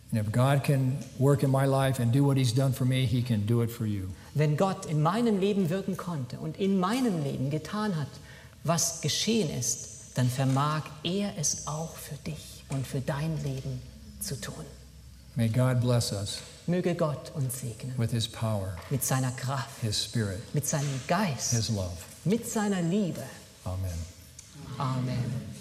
And if God can work in my life and do what he's done for me, he can do it for you. Wenn Gott in meinem Leben wirken konnte und in meinem Leben getan hat, was geschehen ist, dann vermag er es auch für dich und für dein Leben zu tun. May God bless us Möge Gott uns segnen with his power, mit seiner Kraft, his spirit, mit seinem Geist, his love. mit seiner Liebe. Amen. Amen.